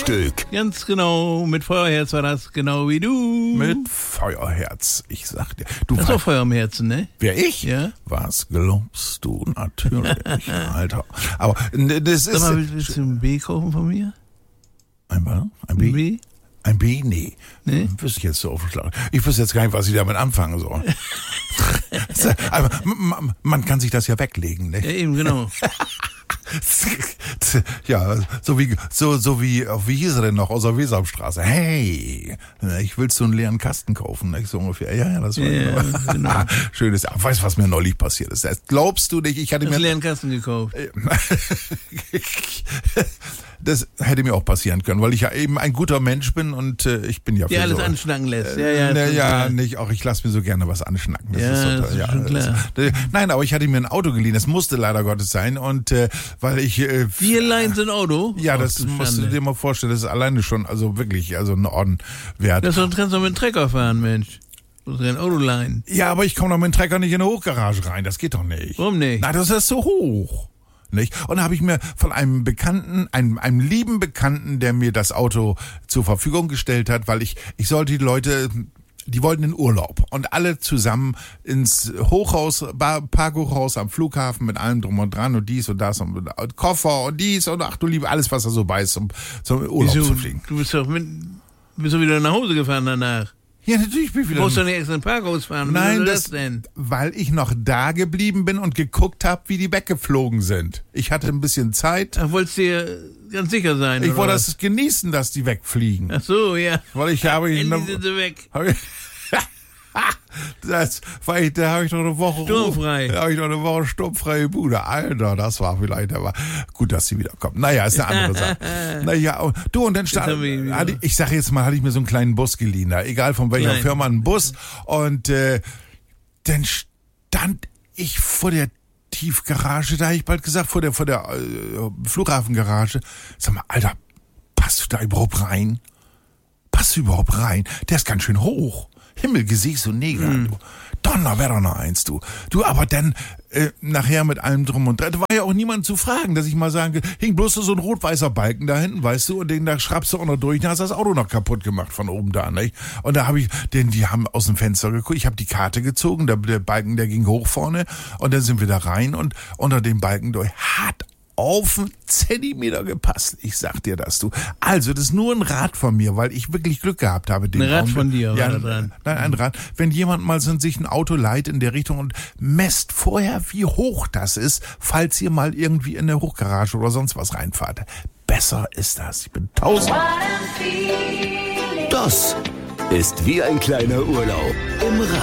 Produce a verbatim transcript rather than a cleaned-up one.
Stück. Ganz genau, mit Feuerherz war das, genau wie du. Mit Feuerherz, ich sag dir. Du Hast weißt- auch Feuer im Herzen, ne? Wer ich? Ja. Was glaubst du? Natürlich, Alter. Aber n- das Sag ist... mal, willst du ein B kaufen von mir? Ein was? Ein Ein B? B? Ein B? Nee. Nee? Wüsste ich jetzt so aufgeschlagen. Ich wüsste jetzt gar nicht, was ich damit anfangen soll. Aber man, man kann sich das ja weglegen, ne? Ja, eben, genau. Ja, so wie, so, so wie, wie hieß er denn noch aus der Wesamstraße? Hey, ich will so einen leeren Kasten kaufen, nicht so ungefähr. Ja, ja, das war Ja, genau. genau. Schönes. Weißt du, was mir neulich passiert ist? Das glaubst du nicht? Ich hatte Hast mir du leeren Kasten gekauft? das hätte mir auch passieren können, weil ich ja eben ein guter Mensch bin und äh, ich bin ja für Der alles so, anschnacken lässt. Ja, ja. Ne, ist ja, klar. nicht, auch ich lasse mir so gerne was anschnacken. Das Ja, ist so, das ist schon klar. Das, äh, nein, aber ich hatte mir ein Auto geliehen, das musste leider Gottes sein und äh, weil ich... Äh, Wir leihen so ein Auto? ja, Ach, das du musst du Schande. dir mal vorstellen, das ist alleine schon, also wirklich, also ein Orden wert. Das kannst du doch mit dem Trecker fahren, Mensch. Du musst dir ein Auto leihen. Ja, aber ich komme doch mit dem Trecker nicht in eine Hochgarage rein, das geht doch nicht. Warum nicht? Na, das ist so hoch. Nicht? Und da habe ich mir von einem Bekannten, einem, einem lieben Bekannten, der mir das Auto zur Verfügung gestellt hat, weil ich, ich sollte die Leute, die wollten in Urlaub und alle zusammen ins Hochhaus, Bar- Parkhochhaus am Flughafen mit allem drum und dran und dies und das und Koffer und dies und ach du Liebe, alles was da so bei ist, um zum Urlaub Wieso? zu fliegen. Du bist doch mit, bist doch wieder nach Hause gefahren danach. Ja, natürlich bin ich Du wieder... musst doch nicht extra in den Parkhaus fahren. Wie Nein, soll das, das denn? weil ich noch da geblieben bin und geguckt habe, wie die weggeflogen sind. Ich hatte ein bisschen Zeit. Ach, wolltest du dir ganz sicher sein, Ich oder wollte was? das genießen, dass die wegfliegen. Ach so, ja. Weil ich habe... Endlich sind sie weg. Hab ich, das, weil ich, da habe ich noch eine Woche... Sturmfrei. Da habe ich noch eine Woche sturmfreie Bude. Alter, das war vielleicht aber gut, dass sie wiederkommt. Naja, ist eine andere Sache. Naja, und, du, und dann stand... haben wir ihn wieder. hatte ich ich sage jetzt mal, hatte ich mir so einen kleinen Bus geliehen. Da, egal von welcher Klein. Firma, einen Bus. Und äh, dann stand ich vor der Tiefgarage, da habe ich bald gesagt, vor der, vor der äh, Flughafengarage. Sag mal, Alter, passt du da überhaupt rein? Passt du überhaupt rein? Der ist ganz schön hoch. Himmel, Gesicht und Neger, Hm. du. Donner, wär doch noch eins, du. Du, aber dann äh, nachher mit allem drum und dran. Da war ja auch niemand zu fragen, dass ich mal sagen kann, hing bloß so ein rot-weißer Balken da hinten, weißt du, und den da schraubst du auch noch durch, dann hast du das Auto noch kaputt gemacht von oben da, nicht? Und da habe ich, denn die haben aus dem Fenster geguckt, ich habe die Karte gezogen, der, der Balken, der ging hoch vorne und dann sind wir da rein und unter dem Balken durch hat auf einen Zentimeter gepasst. Ich sag dir das, du. Also, das ist nur ein Rat von mir, weil ich wirklich Glück gehabt habe. Den Ein Rat Raum- von dir, ja, war da dran. Nein, ein Rat. Wenn jemand mal so sich ein Auto leiht in der Richtung und messt vorher, wie hoch das ist, falls ihr mal irgendwie in eine Hochgarage oder sonst was reinfahrt. Besser ist das. Ich bin tausend. Das ist wie ein kleiner Urlaub im Rad.